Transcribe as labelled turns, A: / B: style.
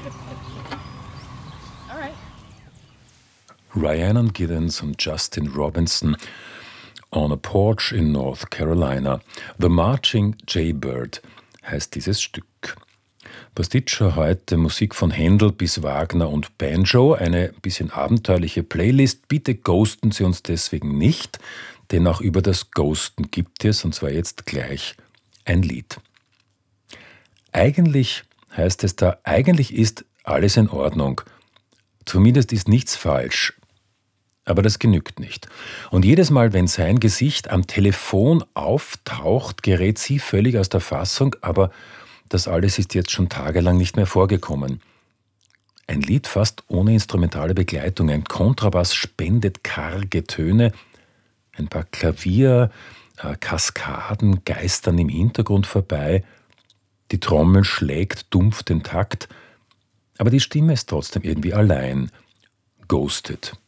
A: Alright.
B: Rhiannon Giddens und Justin Robinson, On a Porch in North Carolina. The Marching Jaybird heißt dieses Stück. Pasticcio heute Musik von Händel bis Wagner und Banjo, eine bisschen abenteuerliche Playlist. Bitte ghosten Sie uns deswegen nicht, denn auch über das Ghosten gibt es, und zwar jetzt gleich, ein Lied. Eigentlich heißt es da, eigentlich ist alles in Ordnung. Zumindest ist nichts falsch. Aber das genügt nicht. Und jedes Mal, wenn sein Gesicht am Telefon auftaucht, gerät sie völlig aus der Fassung, aber das alles ist jetzt schon tagelang nicht mehr vorgekommen. Ein Lied fast ohne instrumentale Begleitung, ein Kontrabass spendet karge Töne, ein paar Kaskaden geistern im Hintergrund vorbei, die Trommel schlägt dumpf den Takt, aber die Stimme ist trotzdem irgendwie allein, ghosted.